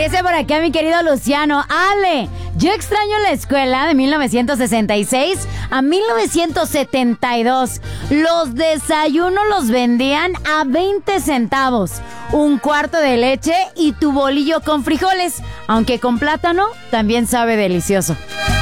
Dice por acá mi querido Luciano: Ale, yo extraño la escuela de 1966 a 1972. Los desayunos los vendían a 20 centavos. Un cuarto de leche y tu bolillo con frijoles. Aunque con plátano también sabe delicioso.